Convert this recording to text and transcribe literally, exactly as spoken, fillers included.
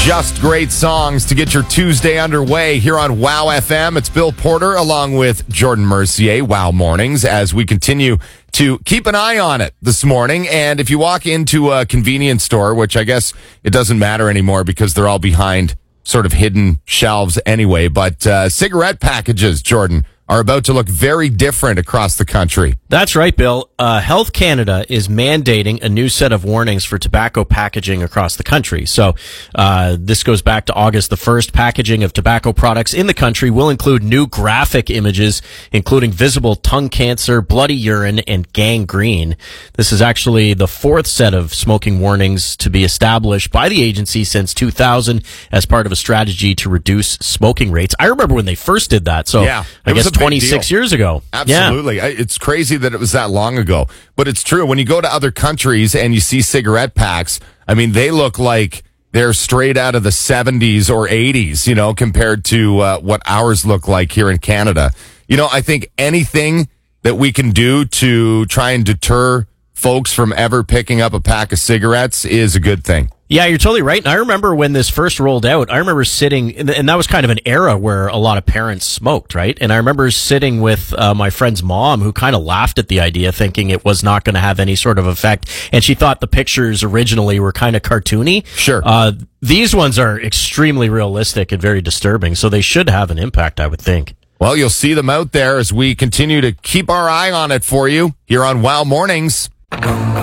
Just great songs to get your Tuesday underway here on Wow F M. It's Bill Porter along with Jordan Mercier, Wow Mornings, as we continue to keep an eye on it this morning. And if you walk into a convenience store, which I guess it doesn't matter anymore because they're all behind sort of hidden shelves anyway, but uh, cigarette packages, Jordan, are about to look very different across the country. That's right, Bill. Uh, Health Canada is mandating a new set of warnings for tobacco packaging across the country. So uh, this goes back to August the first. Packaging of tobacco products in the country will include new graphic images, including visible tongue cancer, bloody urine, and gangrene. This is actually the fourth set of smoking warnings to be established by the agency since two thousand as part of a strategy to reduce smoking rates. I remember when they first did that. So yeah, I guess twenty-six years ago. Absolutely. Yeah. It's crazy that it was that long ago, but it's true. When you go to other countries and you see cigarette packs, I mean, they look like they're straight out of the seventies or eighties, you know, compared to uh, what ours look like here in Canada. You know, I think anything that we can do to try and deter folks from ever picking up a pack of cigarettes is a good thing. Yeah, you're totally right. And I remember when this first rolled out, I remember sitting, and that was kind of an era where a lot of parents smoked, right? And I remember sitting with uh, my friend's mom who kind of laughed at the idea, thinking it was not going to have any sort of effect. And she thought the pictures originally were kind of cartoony. Sure. Uh, these ones are extremely realistic and very disturbing, so they should have an impact, I would think. Well, you'll see them out there as we continue to keep our eye on it for you here on Wow Mornings.